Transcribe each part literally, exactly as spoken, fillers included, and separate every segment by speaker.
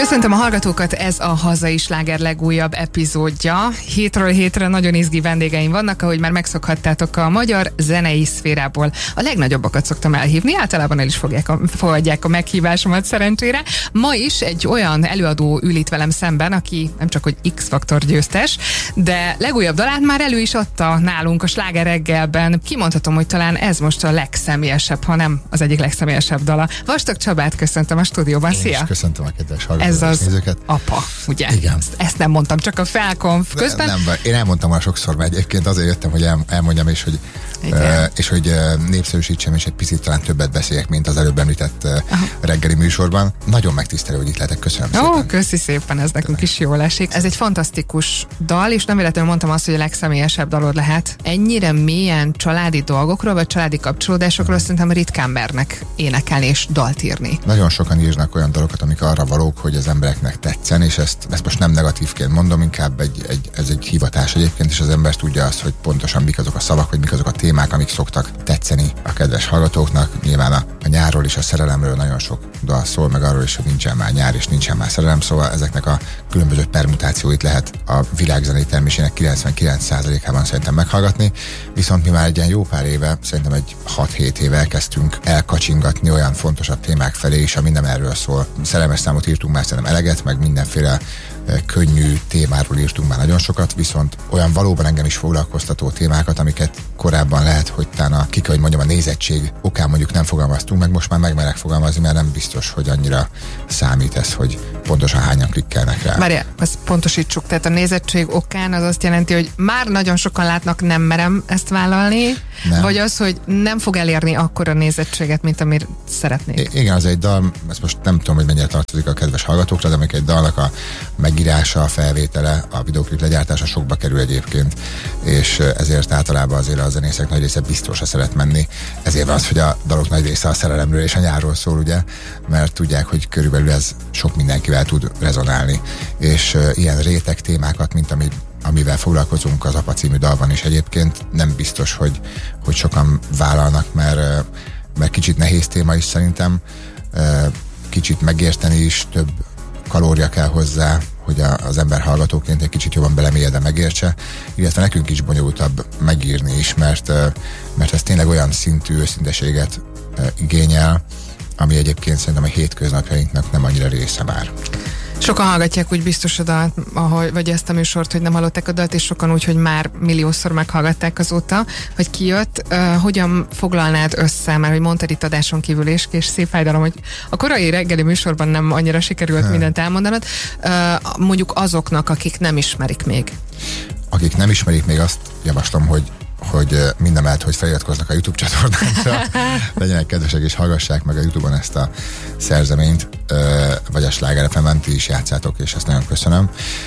Speaker 1: Köszöntöm a hallgatókat, ez a Hazai Sláger legújabb epizódja. Hétről hétre nagyon izgi vendégeim vannak, ahogy már megszokhattátok, a magyar zenei szférából. A legnagyobbakat szoktam elhívni, általában el is fogják a, fogadják a meghívásomat szerencsére. Ma is egy olyan előadó ül itt velem szemben, aki nem csak hogy X-faktor győztes, de legújabb dalát már elő is adta nálunk a Sláger reggelben. Kimondhatom, hogy talán ez most a legszemélyesebb, ha nem az egyik legszemélyesebb dala. Vastag Csabát köszöntöm a stúdióban, szia!
Speaker 2: Én köszöntöm a kedves hallgatókat.
Speaker 1: Ez az
Speaker 2: nézőket.
Speaker 1: Apa, ugye?
Speaker 2: Igen.
Speaker 1: Ezt, ezt nem mondtam, csak a felkonf közben.
Speaker 2: Nem, nem, én elmondtam már sokszor, mert egyébként azért jöttem, hogy el, elmondjam, és hogy, uh, és hogy uh, népszerűsítsem, és egy picit talán többet beszéljek, mint az előbb említett uh, reggeli műsorban. Nagyon megtisztelő, hogy itt lehetek. Köszönöm
Speaker 1: Ó,
Speaker 2: szépen.
Speaker 1: köszi szépen, ez nekünk is jól esik. Ez egy fantasztikus dal, és nem véletlenül mondtam azt, hogy a legszemélyesebb dalod lehet. Ennyire mélyen családi dolgokról, vagy családi kapcsolódásokról hmm. szerintem ritkán mernek énekelni és dalt írni.
Speaker 2: Nagyon sokan írnak olyan dalokat, amik arra valók, hogy az embereknek tetszen, és ezt, ezt most nem negatívként mondom, inkább egy, egy, ez egy hivatás egyébként, és az ember tudja azt, hogy pontosan mik azok a szavak, vagy mik azok a témák, amik szoktak tetszeni a kedves hallgatóknak. Nyilván a, a nyárról és a szerelemről nagyon sok dal szól, meg arról is, hogy nincsen már nyár és nincsen már szerelem, szóval ezeknek a különböző permutációit lehet a világzenei termésének kilencvenkilenc százalékában szerintem meghallgatni, viszont mi már egy ilyen jó pár éve, szerintem egy hat-hét éve elkezdtünk elkacsingatni olyan fontosabb témák felé is, ami nem erről szól. Szerelmes számot írtunk már szerintem eleget, meg mindenféle könnyű témáról írtunk már nagyon sokat, viszont olyan valóban engem is foglalkoztató témákat, amiket korábban lehet, hogy talán ki kell, hogy mondjam, a nézettség okán mondjuk nem fogalmaztunk meg, most már megmerek fogalmazni, mert nem biztos, hogy annyira számít ez, hogy pontosan hányan klikkelnek rá.
Speaker 1: Várjál, ezt pontosítsuk, tehát a nézettség okán az azt jelenti, hogy már nagyon sokan látnak, nem merem ezt vállalni, nem. Vagy az, hogy nem fog elérni akkora nézettséget, mint amit szeretnék. I- igen, az egy dal, ezt most nem tudom, hogy mennyire tartozik a kedves hallgatókra, de amikor egy dalnak a megírása, a felvétele, a videóklip legyártása sokba kerül egyébként, és ezért általában azért a zenészek nagy része biztosra szeret menni. Ezért van az, hogy a dalok nagy része a szerelemről és a nyárról szól, ugye, mert tudják, hogy körülbelül ez sok mindenkivel tud rezonálni. És uh, ilyen réteg témákat, mint ami, amivel foglalkozunk az Apa című dalban is egyébként, nem biztos, hogy, hogy sokan vállalnak, mert, uh, mert kicsit nehéz téma is szerintem, uh, kicsit megérteni is, több kalória kell hozzá, hogy a, az ember hallgatóként egy kicsit jobban belemélyedve megértse, illetve nekünk is bonyolultabb megírni is, mert, mert ez tényleg olyan szintű őszinteséget igényel, ami egyébként szerintem a hétköznapjainknak nem annyira része már. Sokan hallgatják úgy biztos a dalt, ahogy, vagy ezt a műsort, hogy nem hallották a dalt, és sokan úgy, hogy már milliószor meghallgatták azóta, hogy kijött. Uh, hogyan foglalnád össze, mert hogy mondtad itt adáson kívül is, és szép fájdalom, hogy a korai reggeli műsorban nem annyira sikerült hmm. mindent elmondanod, uh, mondjuk azoknak, akik nem ismerik még.
Speaker 2: Akik nem ismerik még, azt javaslom, hogy hogy mindemellett, hogy feliratkoznak a YouTube csatornánkra, legyenek kedvesek és hallgassák meg a YouTube-on ezt a szerzeményt, vagy a Sláger ef emen, ti is játszátok, és ezt nagyon köszönöm.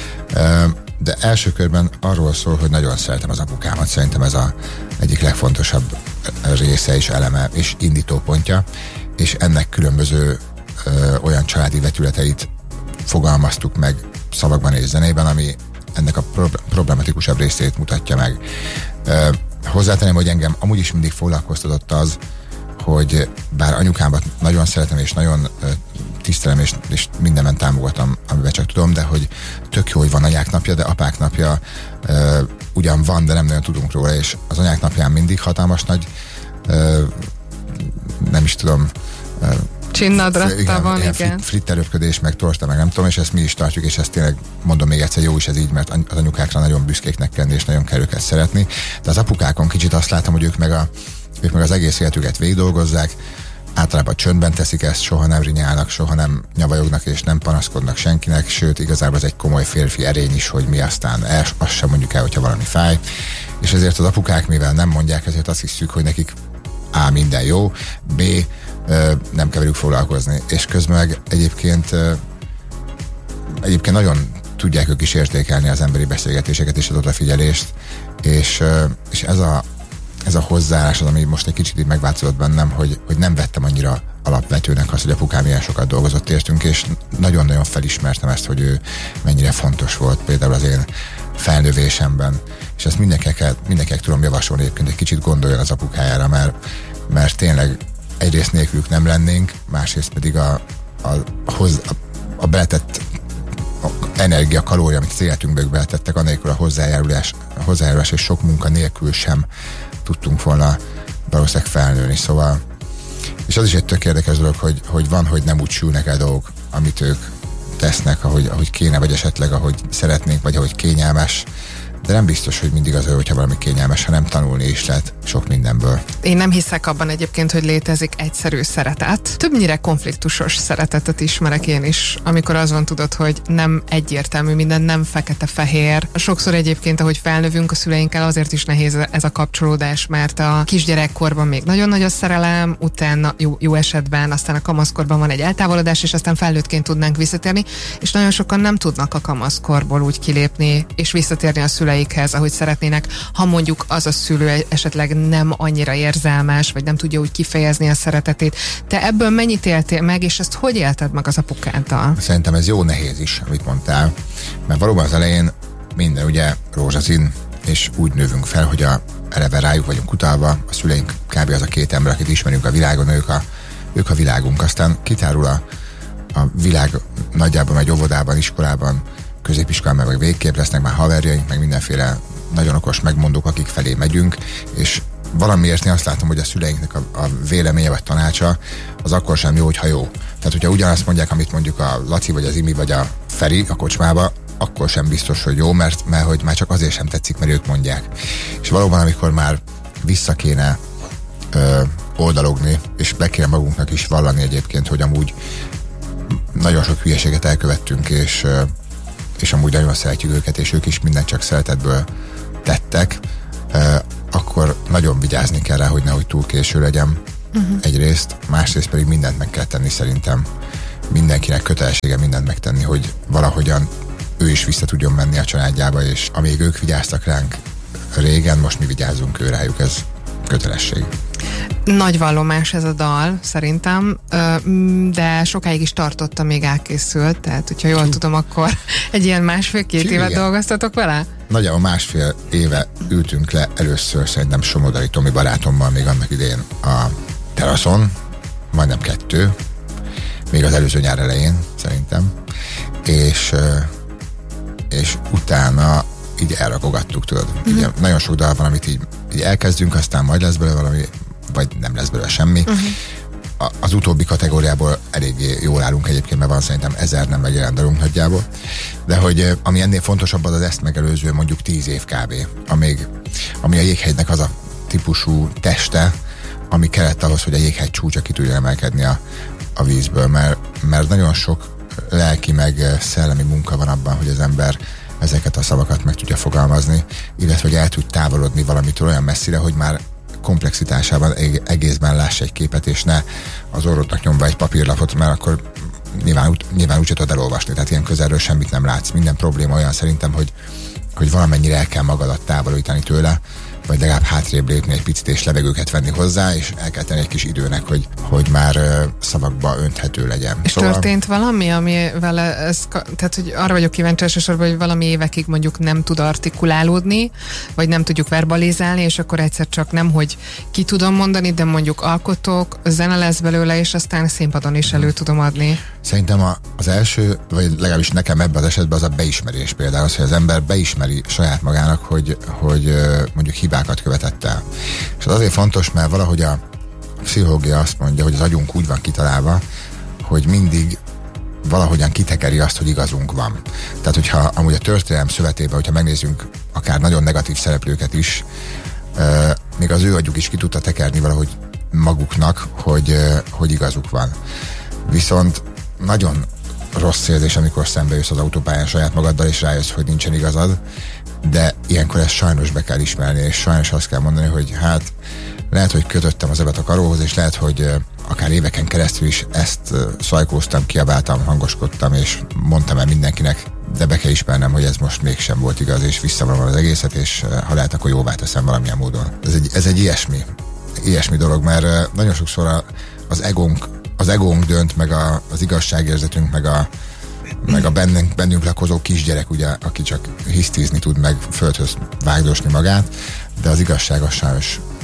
Speaker 2: De első körben arról szól, hogy nagyon szeretem az apukámat, szerintem ez az egyik legfontosabb része és eleme és indítópontja, és ennek különböző olyan családi vetületeit fogalmaztuk meg szavakban és zenében, ami ennek a problematikusabb részét mutatja meg. Uh, hozzátenném, hogy engem amúgy is mindig foglalkoztatott az, hogy bár anyukámat nagyon szeretem, és nagyon uh, tisztelem, és, és mindenben támogatom, amivel csak tudom, de hogy tök jó, hogy van anyák napja, de apák napja uh, ugyan van, de nem nagyon tudunk róla, és az anyák napján mindig hatalmas nagy uh, nem is tudom uh,
Speaker 1: csinnadratta van, igen. igen.
Speaker 2: Fritteröpködés, meg torta, meg nem tudom, és ezt mi is tartjuk, és ezt tényleg mondom még egyszer, jó is ez így, mert az anyukákra nagyon büszkéknek lenni, és nagyon kell őket szeretni. De az apukákon kicsit azt látom, hogy ők meg, a, ők meg az egész életüket végigdolgozzák, általában csöndben teszik ezt, soha nem rinyálnak, soha nem nyavajognak, és nem panaszkodnak senkinek, sőt, igazából ez egy komoly férfi erény is, hogy mi aztán el, azt sem mondjuk el, hogyha valami fáj. És ezért az apukák, mivel nem mondják, ezért azt hiszük, hogy nekik A. minden jó, B. nem kell velük foglalkozni. És közben meg egyébként egyébként nagyon tudják ők is értékelni az emberi beszélgetéseket és az odafigyelést, és, és ez a ez a hozzáállás az, ami most egy kicsit így megváltozott bennem, hogy, hogy nem vettem annyira alapvetőnek azt, hogy apukám ilyen sokat dolgozott értünk, és nagyon-nagyon felismertem ezt, hogy ő mennyire fontos volt például az én felnövésemben, és ezt mindenkinek, mindenkinek tudom javasolni, egyébként egy kicsit gondoljon az apukájára, mert, mert tényleg egyrészt nélkülük nem lennénk, másrészt pedig a, a, a, hoz, a a beletett energia, kalória, amit az életünkbe beletettek, anélkül a hozzájárulás, a hozzájárulás és sok munka nélkül sem tudtunk volna valószínűleg felnőni. Szóval, és az is egy tök érdekes dolog, hogy, hogy van, hogy nem úgy sülnek el dolgok, amit ők tesznek, ahogy, ahogy kéne, vagy esetleg ahogy szeretnénk, vagy ahogy kényelmes. De nem biztos, hogy mindig az, hogyha valami kényelmes, hanem tanulni is lehet sok mindenből.
Speaker 1: Én nem hiszek abban egyébként, hogy létezik egyszerű szeretet. Többnyire konfliktusos szeretetet ismerek én is, amikor az van, tudod, hogy nem egyértelmű minden, nem fekete-fehér. Sokszor egyébként, ahogy felnövünk a szüleinkkel, azért is nehéz ez a kapcsolódás, mert a kisgyerekkorban még nagyon nagy a szerelem, utána jó, jó esetben, aztán a kamaszkorban van egy eltávolodás, és aztán felnőttként tudnánk visszatérni, és nagyon sokan nem tudnak a kamaszkorból úgy kilépni, és visszatérni a szüleikhez, ahogy szeretnének, ha mondjuk az a szülő esetleg nem annyira érzelmes, vagy nem tudja úgy kifejezni a szeretetét. Te ebből mennyit éltél meg, és ezt hogy élted meg az apukáddal?
Speaker 2: Szerintem ez jó nehéz is, amit mondtál, mert valóban az elején minden ugye rózsaszín, és úgy növünk fel, hogy a, eleve rájuk vagyunk utalva, a szüleink kb. Az a két ember, akit ismerünk a világon, ők a, ők a világunk. Aztán kitárul a, a világ nagyjából egy óvodában, iskolában, középiskolában, meg végképp lesznek már haverjaink, meg mindenféle nagyon okos megmondók, akik felé megyünk, és valamiért én azt látom, hogy a szüleinknek a, a véleménye vagy tanácsa az akkor sem jó, hogyha jó. Tehát, hogyha ugyanazt mondják, amit mondjuk a Laci, vagy az Imi, vagy a Feri a kocsmába, akkor sem biztos, hogy jó, mert, mert hogy már csak azért sem tetszik, mert ők mondják. És valóban, amikor már vissza kéne ö, oldalogni, és be kéne magunknak is vallani egyébként, hogy amúgy nagyon sok hülyeséget elkövettünk, és ö, és amúgy nagyon szeretjük őket, és ők is mindent csak szeretetből tettek, eh, akkor nagyon vigyázni kell rá, hogy nehogy túl késő legyen uh-huh. egyrészt, másrészt pedig mindent meg kell tenni szerintem. Mindenkinek kötelessége mindent megtenni, hogy valahogyan ő is vissza tudjon menni a családjába, és amíg ők vigyáztak ránk régen, most mi vigyázzunk ő rájuk, ez kötelesség.
Speaker 1: Nagy vallomás ez a dal, szerintem, de sokáig is tartott, amíg elkészült, tehát hogyha jól Csú. tudom, akkor egy ilyen másfél-két évet dolgoztatok vele?
Speaker 2: Nagyjából másfél éve ültünk le először szerintem Somodari Tomi barátommal még annak idején a teraszon, majdnem kettő, még az előző nyár elején szerintem, és, és utána így elrakogattuk, tudod. Mm-hmm. Ugye, nagyon sok dal van, amit így, így elkezdünk, aztán majd lesz belőle valami, vagy nem lesz belőle semmi. Uh-huh. A, az utóbbi kategóriából eléggé jól állunk egyébként, mert van szerintem ezer nem megjelent dalunk nagyjából. De hogy ami ennél fontosabb, az az ezt megelőző mondjuk tíz év kb. Amíg, ami a jéghegynek az a típusú teste, ami kellett ahhoz, hogy a jéghegy csúcsa ki tudja emelkedni a, a vízből, mert, mert nagyon sok lelki meg szellemi munka van abban, hogy az ember ezeket a szavakat meg tudja fogalmazni, illetve hogy el tud távolodni valamitől olyan messzire, hogy már komplexitásában egészben láss egy képet, és ne az orrodnak nyomva egy papírlapot, mert akkor nyilván, nyilván úgy tudod elolvasni, tehát ilyen közelről semmit nem látsz. Minden probléma olyan szerintem, hogy, hogy valamennyire el kell magadat távolítani tőle, vagy legalább hátrébb lépni egy picit, és levegőket venni hozzá, és el kell tenni egy kis időnek, hogy, hogy már uh, szavakba önthető legyen.
Speaker 1: És szóval... történt valami, ami vele, ez, tehát hogy arra vagyok kíváncsi elsősorban, hogy valami évekig mondjuk nem tud artikulálódni, vagy nem tudjuk verbalizálni, és akkor egyszer csak nem, hogy ki tudom mondani, de mondjuk alkotok, zene lesz belőle, és aztán színpadon is elő tudom adni.
Speaker 2: Szerintem a, az első, vagy legalábbis nekem ebben az esetben az a beismerés például, az, hogy az ember beismeri saját magának, hogy, hogy mondjuk hibákat követett el. És az azért fontos, mert valahogy a pszichológia azt mondja, hogy az agyunk úgy van kitalálva, hogy mindig valahogyan kitekeri azt, hogy igazunk van. Tehát, hogyha amúgy a történelem szövetében, hogyha megnézzünk akár nagyon negatív szereplőket is, euh, még az ő agyuk is ki tudta tekerni valahogy maguknak, hogy, euh, hogy igazuk van. Viszont nagyon rossz érzés, amikor szembe jössz az autópályán saját magaddal, és rájössz, hogy nincsen igazad, de ilyenkor ezt sajnos be kell ismerni, és sajnos azt kell mondani, hogy hát lehet, hogy kötöttem az ebet a karóhoz, és lehet, hogy uh, akár éveken keresztül is ezt uh, szajkóztam, kiabáltam, hangoskodtam, és mondtam el mindenkinek, de be kell ismernem, hogy ez most mégsem volt igaz, és visszavonom az egészet, és uh, ha lehet, akkor jóvá teszem valamilyen módon. Ez egy, ez egy ilyesmi, ilyesmi dolog, mert uh, nagyon sokszor a, az egónk az egónk dönt, meg a, az igazságérzetünk, meg a, meg a bennünk, bennünk lakozó kisgyerek, ugye, aki csak hisztizni tud, meg földhöz vágdosni magát, de az igazság az sajnos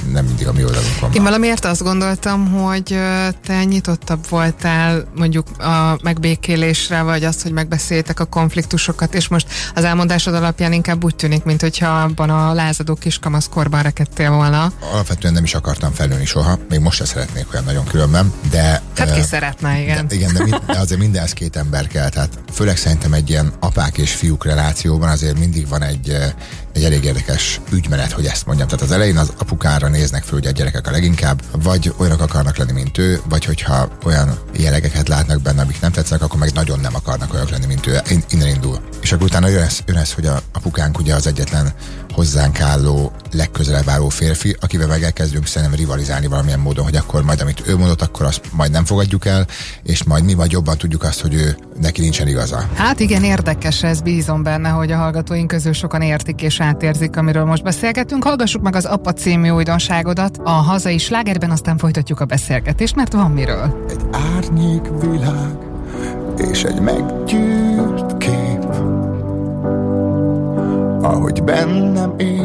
Speaker 2: nem mindig a mi oldalunkon.
Speaker 1: Én valamiért azt gondoltam, hogy te nyitottabb voltál mondjuk a megbékélésre, vagy azt, hogy megbeszéltek a konfliktusokat, és most az elmondásod alapján inkább úgy tűnik, mint hogyha abban a lázadó kiskamaszkorban rekedtél volna.
Speaker 2: Alapvetően nem is akartam felnőni soha, még most se szeretnék olyan nagyon különben, de...
Speaker 1: Hát ki uh, szeretne, igen.
Speaker 2: De, igen, de, mind, de azért mindenhez két ember kell, tehát főleg szerintem egy ilyen apák és fiúk relációban azért mindig van egy, egy elég érdekes ügymenet, hogy ezt mondjam. Tehát az elején az apukára néznek föl ugye a gyerekek a leginkább, vagy olyanok akarnak lenni, mint ő, vagy hogyha olyan jellegeket látnak benne, amik nem tetszenek, akkor meg nagyon nem akarnak olyanok lenni, mint ő. Innen indul. És akkor utána jön ez, jön ez, hogy a apukánk ugye az egyetlen hozzánk álló, legközelebb álló férfi, akivel meg elkezdünk szerintem rivalizálni valamilyen módon, hogy akkor majd amit ő mondott, akkor azt majd nem fogadjuk el, és majd mi majd jobban tudjuk azt, hogy ő neki nincsen igaza.
Speaker 1: Hát igen, érdekes ez, bízom benne, hogy a hallgatóink közül sokan értik és átérzik, amiről most beszélgetünk. Hallgassuk meg az Apa című újdonságodat a hazai slágerben, aztán folytatjuk a beszélgetést, mert van miről.
Speaker 3: Egy árnyék világ és egy meggyűrt kép, ahogy bennem él.